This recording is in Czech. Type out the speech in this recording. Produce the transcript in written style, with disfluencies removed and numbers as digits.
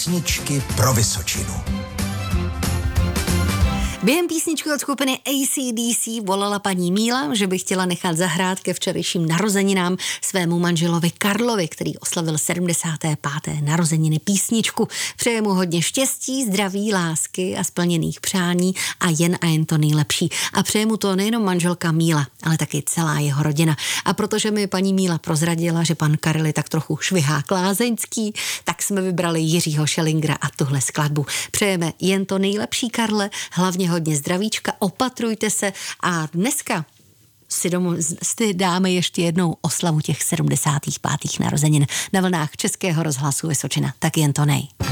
Písničky pro Vysočinu. Během písničky od skupiny AC/DC volala paní Míla, že by chtěla nechat zahrát ke včerejším narozeninám svému manželovi Karlovi, který oslavil 75. narozeniny písničku. Přeje mu hodně štěstí, zdraví, lásky a splněných přání a jen to nejlepší. A přeje mu to nejenom manželka Míla, ale taky celá jeho rodina. A protože mi paní Míla prozradila, že pan Karel je tak trochu švihák lázeňský, tak jsme vybrali Jiřího Schellingra a tuhle skladbu. Přejeme jen to nejlepší, Karle, hlavně hodně zdravíčka, opatrujte se a dneska si dáme ještě jednou oslavu těch 75. narozenin na vlnách Českého rozhlasu Vysočina. Tak jen to nej.